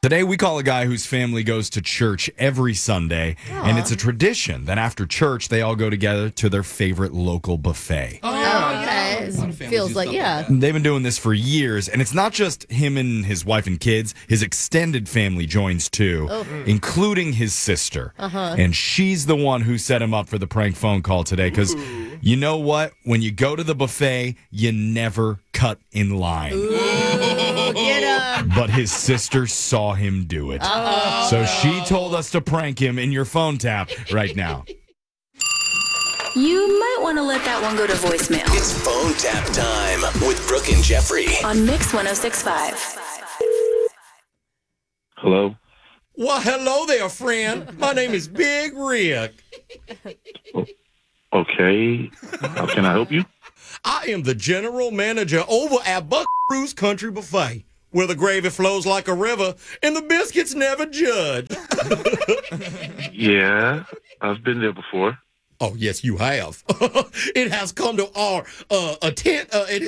Today, we call a guy whose family goes to church every Sunday, and it's a tradition that after church, they all go together to their favorite local buffet. Okay. Feels like, yeah. They've been doing this for years, and it's not just him and his wife and kids. His extended family joins too, including his sister. And she's the one who set him up for the prank phone call today, because you know what? When you go to the buffet, you never cut in line. Get him. But his sister saw him do it. So she told us to prank him in your phone tap right now. You might want to let that one go to voicemail. It's phone tap time with Brooke and Jeffrey. On Mix 106.5. Hello? Well, hello there, friend. My name is Big Rick. Okay. How can I help you? I am the general manager over at Buckaroo's Country Buffet, where the gravy flows like a river and the biscuits never judge. Yeah, I've been there before. Oh, yes, you have. It has come to our attention.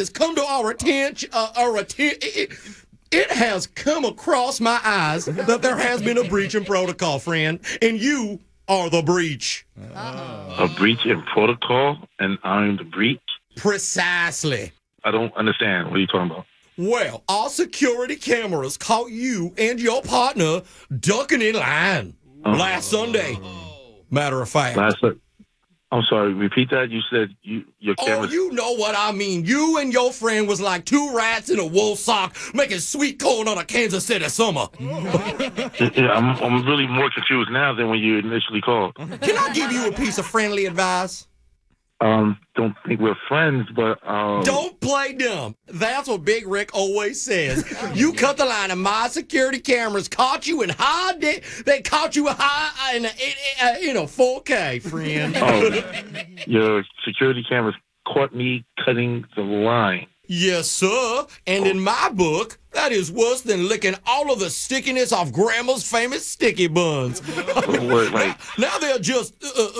It has come across my eyes that there has been a breach in protocol, friend, and you are the breach. A breach in protocol, and I'm the breach? Precisely. I don't understand. What are you talking about? Well, our security cameras caught you and your partner ducking in line last Sunday. Matter of fact. I'm sorry, repeat that. You said your cameras... Oh, you know what I mean. You and your friend was like two rats in a wool sock making sweet corn on a Kansas City summer. Yeah, I'm really more confused now than when you initially called. Can I give you a piece of friendly advice? Don't think we're friends, but... Don't play dumb. That's what Big Rick always says. You cut the line and my security cameras caught you in they caught you high in a 4K, friend. Your security cameras caught me cutting the line. Yes, sir. And in my book, that is worse than licking all of the stickiness off Grandma's famous sticky buns. Now they're just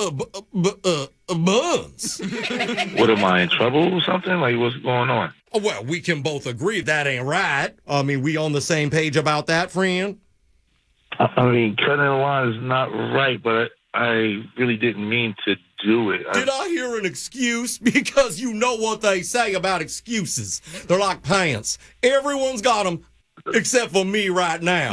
buns. What, am I in trouble or something? Like, what's going on? Well, we can both agree that ain't right. I mean, we on the same page about that, friend? I mean, cutting the line is not right, but I really didn't mean to do it. Did I hear an excuse? Because you know what they say about excuses. They're like pants. Everyone's got them, except for me right now.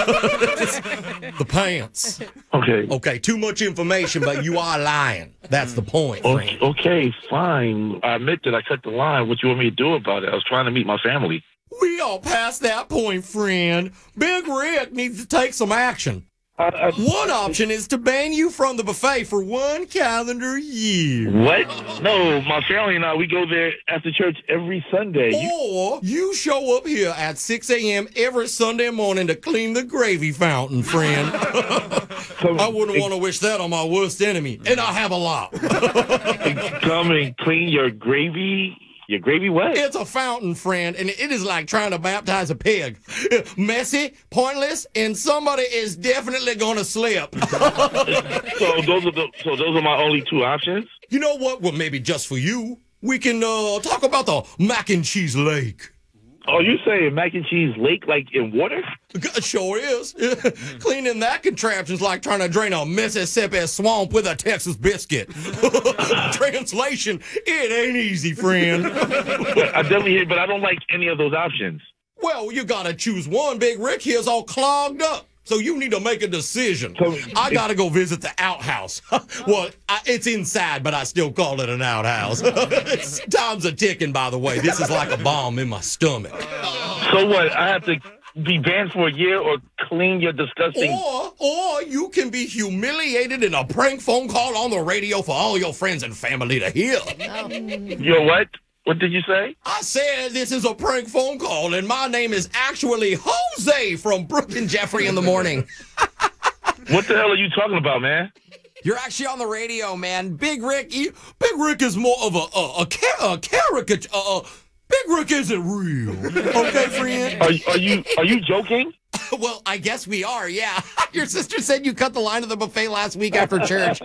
The pants. Okay. Okay, too much information, but you are lying. That's the point, friend. Okay, fine. I admit that I cut the line. What you want me to do about it? I was trying to meet my family. We all past that point, friend. Big Rick needs to take some action. One option is to ban you from the buffet for 1 calendar year. What? No, my family and I, we go there after church every Sunday. Or you show up here at 6 a.m. every Sunday morning to clean the gravy fountain, friend. I wouldn't want to wish that on my worst enemy, and I have a lot. Come and clean your gravy? Your gravy what? It's a fountain, friend, and it is like trying to baptize a pig. Messy, pointless, and somebody is definitely going to slip. So those are my only two options? You know what? Well, maybe just for you, we can talk about the mac and cheese lake. Oh, you saying mac and cheese lake like in water? Sure is. Cleaning that contraption's like trying to drain a Mississippi swamp with a Texas biscuit. Translation, it ain't easy, friend. I definitely hear, but I don't like any of those options. Well, you gotta choose one. Big Rick here's all clogged up. So you need to make a decision. I got to go visit the outhouse. Well, it's inside, but I still call it an outhouse. Time's a ticking, by the way. This is like a bomb in my stomach. So what? I have to be banned for a year or clean your disgusting... Or you can be humiliated in a prank phone call on the radio for all your friends and family to hear. Your what? What did you say? I said this is a prank phone call, and my name is actually Jose from Brooke and Jeffrey in the Morning. What the hell are you talking about, man? You're actually on the radio, man. Big Rick is more of a caricature. Big Rick isn't real. Okay, friend? Are you joking? Well, I guess we are, yeah. Your sister said you cut the line of the buffet last week after church.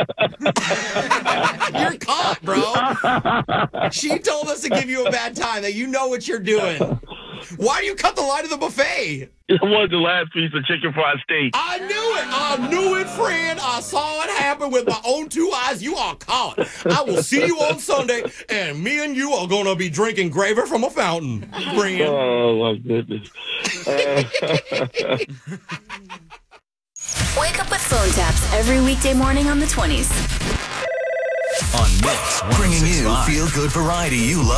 You're caught, bro. She told us to give you a bad time, that you know what you're doing. Why do you cut the line of the buffet? I wanted the last piece of chicken fried steak. I knew it. I knew it, friend. I saw it happen with my own two eyes. You are caught. I will see you on Sunday, and me and you are going to be drinking gravy from a fountain, friend. Oh, my goodness. Wake up with phone taps every weekday morning on the 20s. On Mix, bringing you feel-good variety you love.